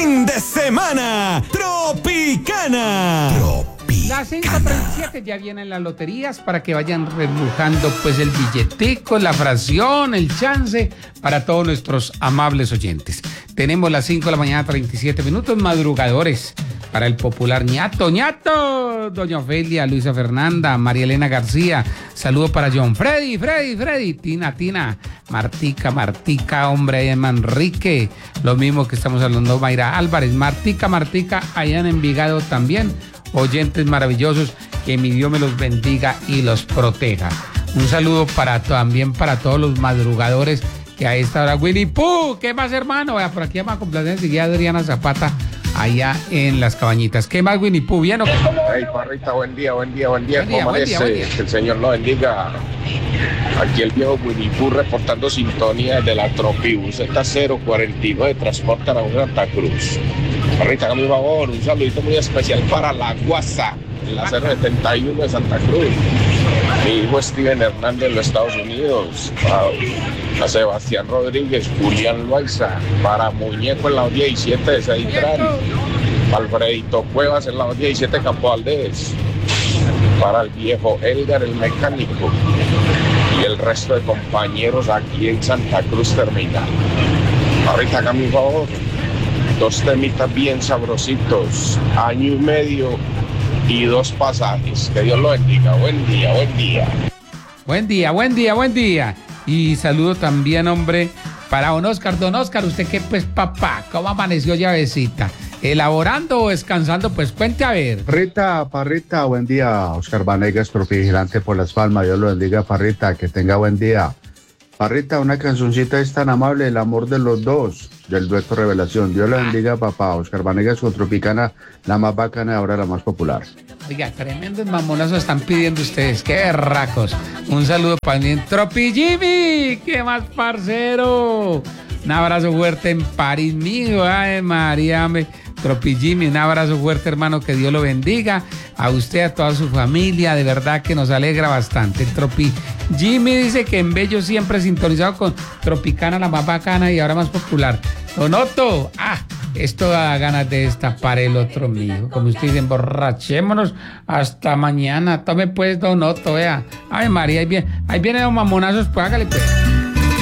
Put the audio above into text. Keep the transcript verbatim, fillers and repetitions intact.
fin de semana Tropicana. Tropicana. Las cinco treinta y siete ya vienen las loterías para que vayan remujando pues el billetico, la fracción, el chance para todos nuestros amables oyentes. Tenemos las cinco de la mañana, treinta y siete minutos, madrugadores para el popular ñato, ñato, doña Ofelia, Luisa Fernanda, María Elena García, saludo para John Freddy, Freddy, Freddy, Tina, Tina, Martica, Martica, hombre, allá en Manrique, lo mismo que estamos hablando, Mayra Álvarez, Martica, Martica, allá en Envigado también, oyentes maravillosos, que mi Dios me los bendiga y los proteja. Un saludo para también para todos los madrugadores que a esta hora, Winnie Pooh, ¿qué más, hermano? Vaya, por aquí vamos a complacer enseguida Adriana Zapata, allá en Las Cabañitas. ¿Qué más, Winnie Pooh? ¿Bien o qué? Hey, Parrita, buen día, buen día, buen día. Buen día, ¿Cómo buen día, buen amanece? día. Que el Señor lo bendiga. Aquí el viejo Winnie Pooh reportando sintonía de la Tropibus Z cero cuarenta y nueve, transporta a Santa Cruz. Parrita, hágame un favor, un saludito muy especial para la Guasa, en la cero setenta y uno de Santa Cruz. Mi hijo Steven Hernández en los Estados Unidos. A, a Sebastián Rodríguez, Julián Loaiza, para Muñeco en la diecisiete de Central. Alfredito Cuevas en la diecisiete de Campo Valdés. Para el viejo Edgar el mecánico. Y el resto de compañeros aquí en Santa Cruz Terminal. Ahorita hágame un favor. Dos temitas bien sabrositos. Año y medio y dos pasajes. Que Dios lo bendiga. Buen día, buen día. Buen día, buen día, buen día. Y saludo también, hombre, para don Oscar. Don Oscar, ¿usted qué, pues, papá? ¿Cómo amaneció, llavecita? ¿Elaborando o descansando? Pues cuente a ver. Parrita, Parrita, buen día. Oscar Vanegas, Tropigilante por Las Palmas. Dios lo bendiga, Parrita, que tenga buen día. Parrita, una cancioncita es tan amable, el amor de los dos, del dueto Revelación. Dios le bendiga, papá. Oscar Vanegas con Tropicana, la más bacana y ahora la más popular. Oiga, tremendos mamonazos están pidiendo ustedes, qué berracos. Un saludo para mí, Tropi Jimmy, qué más, parcero. Un abrazo fuerte en París, mío, ay, María, me... Tropi Jimmy, un abrazo fuerte, hermano, que Dios lo bendiga. A usted, a toda su familia, de verdad que nos alegra bastante. Tropi Jimmy dice que en Bello siempre sintonizado con Tropicana, la más bacana y ahora más popular. Don Otto, ah, esto da ganas de destapar el otro mío. Como usted dice, emborrachémonos hasta mañana. Tome pues, Don Otto, vea. Ay, María, ahí viene, ahí viene Don Mamonazos, pues hágale pues.